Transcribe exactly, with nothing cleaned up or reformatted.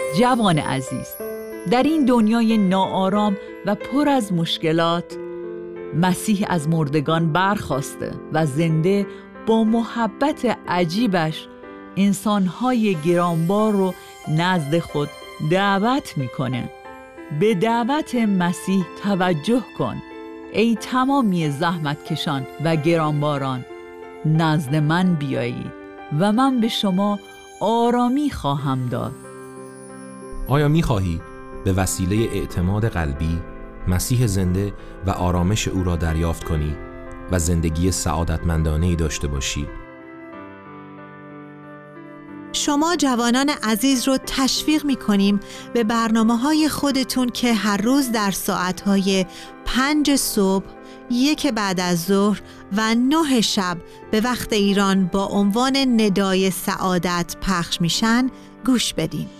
جوان عزیز، در این دنیای ناآرام و پر از مشکلات مسیح از مردگان برخاسته و زنده با محبت عجیبش انسانهای گرانبار رو نزد خود دعوت میکنه. به دعوت مسیح توجه کن ای تمامی زحمتکشان و گرانباران، نزد من بیایید و من به شما آرامی خواهم داد. آیا می‌خواهی به وسیله اعتماد قلبی مسیح زنده و آرامش او را دریافت کنی و زندگی سعادتمندانه‌ای داشته باشی؟ شما جوانان عزیز رو تشویق می‌کنیم به برنامه‌های خودتون که هر روز در ساعت‌های پنج صبح، یک بعد از ظهر و نه شب به وقت ایران با عنوان ندای سعادت پخش میشن گوش بدین.